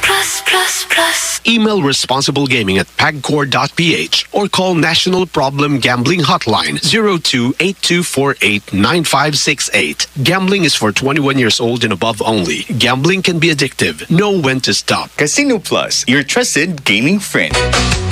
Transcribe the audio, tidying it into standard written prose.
Email responsible gaming at pagcor.ph or call National Problem Gambling Hotline 02-8248-9568. Gambling is for 21 years old and above only. Gambling can be addictive. Know when to stop. Casino Plus, your trusted gaming friend.